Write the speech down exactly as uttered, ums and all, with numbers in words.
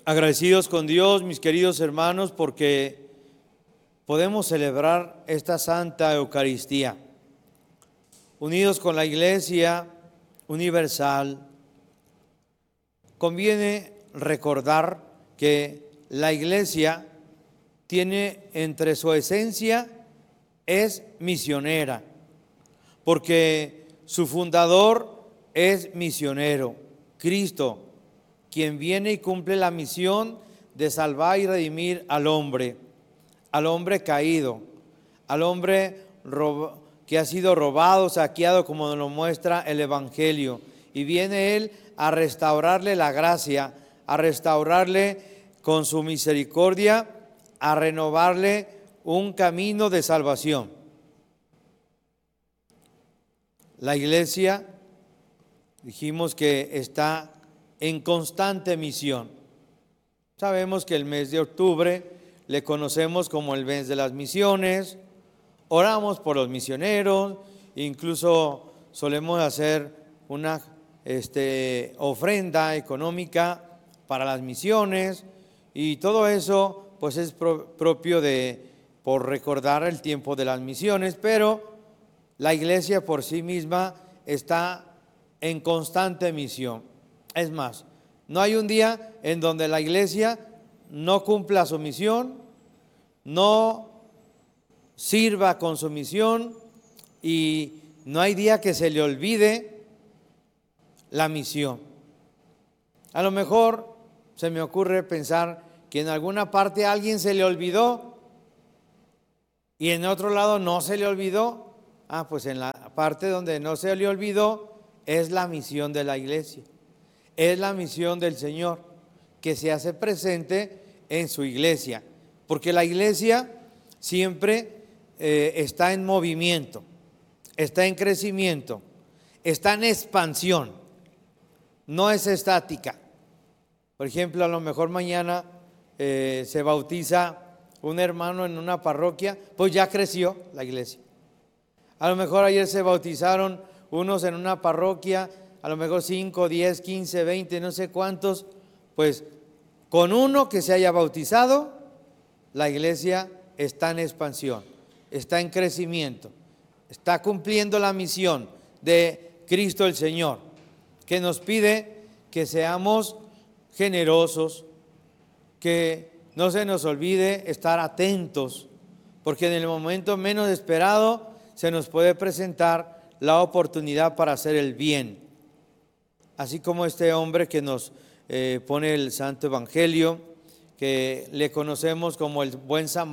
Agradecidos con Dios, mis queridos hermanos, porque podemos celebrar esta Santa Eucaristía, unidos con la Iglesia universal. Conviene recordar que la Iglesia tiene entre su esencia, es misionera, porque su fundador es misionero, Cristo, quien viene y cumple la misión de salvar y redimir al hombre, al hombre caído, al hombre que ha sido robado, saqueado, como nos lo muestra el Evangelio. Y viene Él a restaurarle la gracia, a restaurarle con su misericordia, a renovarle un camino de salvación. La Iglesia, dijimos que está en constante misión. Sabemos que el mes de octubre le conocemos como el mes de las misiones, oramos por los misioneros, incluso solemos hacer una este, ofrenda económica para las misiones, y todo eso pues es pro, propio de, por recordar el tiempo de las misiones, pero la Iglesia por sí misma está en constante misión. Es más, no hay un día en donde la Iglesia no cumpla su misión, no sirva con su misión, y no hay día que se le olvide la misión. A lo mejor se me ocurre pensar que en alguna parte a alguien se le olvidó y en otro lado no se le olvidó. Ah, pues en la parte donde no se le olvidó es la misión de la Iglesia. Es la misión del Señor que se hace presente en su Iglesia, porque la Iglesia siempre eh, está en movimiento, está en crecimiento, está en expansión, no es estática. Por ejemplo, a lo mejor mañana eh, se bautiza un hermano en una parroquia, pues ya creció la Iglesia. A lo mejor ayer se bautizaron unos en una parroquia, a lo mejor cinco, diez, quince, veinte, no sé cuántos, pues con uno que se haya bautizado, la Iglesia está en expansión, está en crecimiento, está cumpliendo la misión de Cristo el Señor, que nos pide que seamos generosos, que no se nos olvide estar atentos, porque en el momento menos esperado se nos puede presentar la oportunidad para hacer el bien. Así como este hombre que nos eh, pone el Santo Evangelio, que le conocemos como el buen samaritano,